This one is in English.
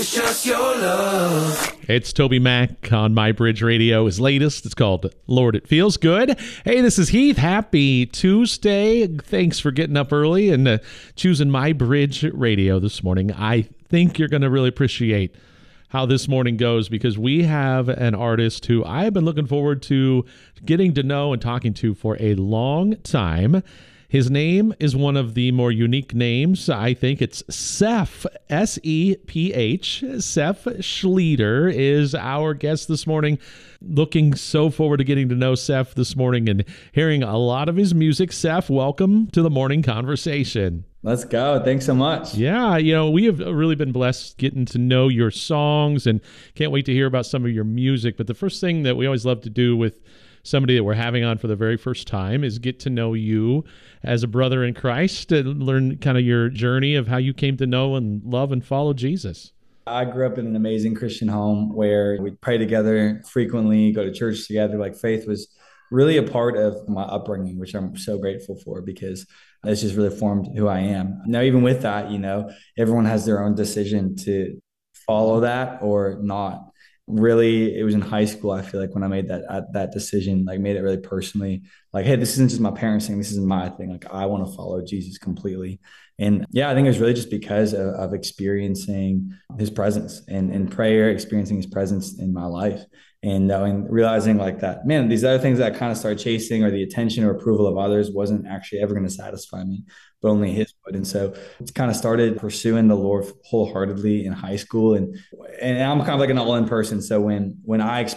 It's just your love. It's Toby Mac on My Bridge Radio. His latest, it's called Lord, It Feels Good. Hey, this is Heath. Happy Tuesday. Thanks for getting up early and choosing My Bridge Radio this morning. I think you're going to really appreciate how this morning goes because we have an artist who I've been looking forward to getting to know and talking to for a long time. His name is one of the more unique names. I think it's Seph, S-E-P-H. Seph Schlueter is our guest this morning. Looking so forward to getting to know Seph this morning and hearing a lot of his music. Seph, welcome to the Morning Conversation. Let's go. Thanks so much. Yeah, we have really been blessed getting to know your songs and can't wait to hear about some of your music. But the first thing that we always love to do with somebody that we're having on for the very first time is get to know you as a brother in Christ and learn kind of your journey of how you came to know and love and follow Jesus. I grew up in an amazing Christian home where we pray together frequently, go to church together. Like faith was really a part of my upbringing, which I'm so grateful for because it's just really formed who I am. Now, even with that, everyone has their own decision to follow that or not. Really, it was in high school, I feel like, when I made that decision, like made it really personally, like, hey, this isn't just my parents' thing, this isn't my thing. Like, I want to follow Jesus completely. And yeah, I think it was really just because of experiencing his presence and in prayer, experiencing his presence in my life. And realizing like that, man, these other things that I kind of started chasing or the attention or approval of others wasn't actually ever going to satisfy me, but only his would. And so it's kind of started pursuing the Lord wholeheartedly in high school. And I'm kind of like an all-in person. So when I